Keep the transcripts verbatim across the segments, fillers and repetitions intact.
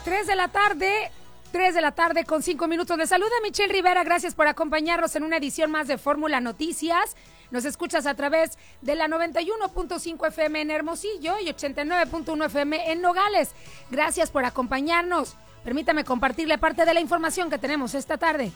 tres de la tarde, tres de la tarde con cinco minutos. Les saluda Michelle Rivera, gracias por acompañarnos en una edición más de Fórmula Noticias. Nos escuchas a través de la noventa y uno punto cinco F M en Hermosillo y ochenta y nueve punto uno F M en Nogales. Gracias por acompañarnos. Permítame compartirle parte de la información que tenemos esta tarde.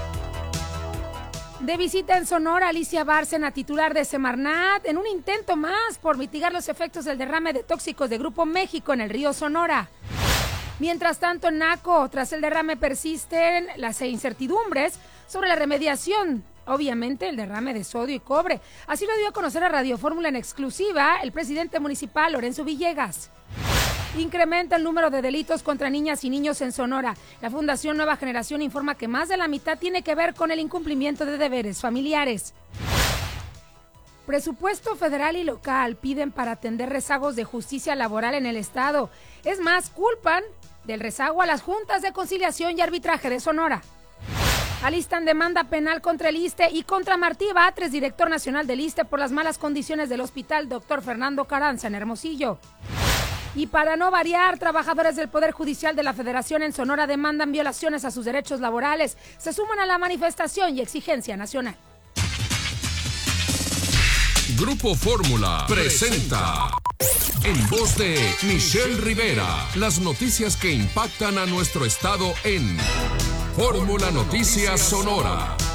De visita en Sonora, Alicia Bárcena, titular de Semarnat, en un intento más por mitigar los efectos del derrame de tóxicos de Grupo México en el río Sonora. Mientras tanto, en Naco, tras el derrame persisten las incertidumbres sobre la remediación, obviamente el derrame de sodio y cobre. Así lo dio a conocer a Radio Fórmula en exclusiva el presidente municipal, Lorenzo Villegas. Incrementa el número de delitos contra niñas y niños en Sonora. La Fundación Nueva Generación informa que más de la mitad tiene que ver con el incumplimiento de deberes familiares. Presupuesto federal y local piden para atender rezagos de justicia laboral en el estado. Es más, culpan del rezago a las juntas de conciliación y arbitraje de Sonora. Alistan demanda penal contra el ISSSTE y contra Martí Batres, director nacional del ISSSTE, por las malas condiciones del hospital doctor Fernando Carranza en Hermosillo. Y para no variar, trabajadores del Poder Judicial de la Federación en Sonora demandan violaciones a sus derechos laborales. Se suman a la manifestación y exigencia nacional. Grupo Fórmula presenta, en voz de Michelle Rivera, las noticias que impactan a nuestro estado en Fórmula Noticias Sonora.